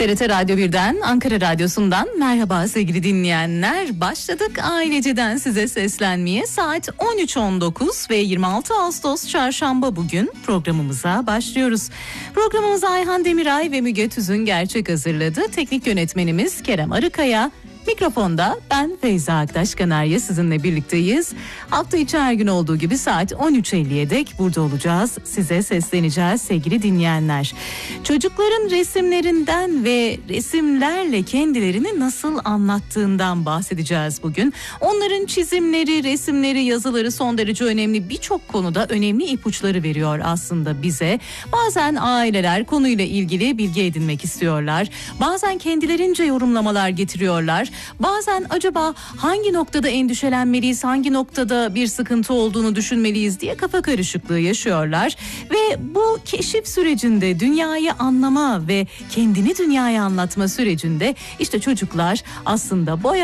TRT Radyo 1'den, Ankara Radyosu'ndan merhaba sevgili dinleyenler. Başladık aileceden size seslenmeye. Saat 13.19 ve 26 Ağustos Çarşamba bugün programımıza başlıyoruz. Programımıza Ayhan Demiray ve Müge Tüzün Gerçek hazırladı. Teknik yönetmenimiz Kerem Arıkaya. Mikrofonda ben Feyza Aktaş Kanarya sizinle birlikteyiz. Hafta içi her gün olduğu gibi saat 13.50'ye dek burada olacağız. Size sesleneceğiz sevgili dinleyenler. Çocukların resimlerinden ve resimlerle kendilerini nasıl anlattığından bahsedeceğiz bugün. Onların çizimleri, resimleri, yazıları son derece önemli. Birçok konuda önemli ipuçları veriyor aslında bize. Bazen aileler konuyla ilgili bilgi edinmek istiyorlar. Bazen kendilerince yorumlamalar getiriyorlar. Bazen acaba hangi noktada endişelenmeliyiz, hangi noktada bir sıkıntı olduğunu düşünmeliyiz diye kafa karışıklığı yaşıyorlar. Ve bu keşif sürecinde dünyayı anlama ve kendini dünyaya anlatma sürecinde işte çocuklar aslında boya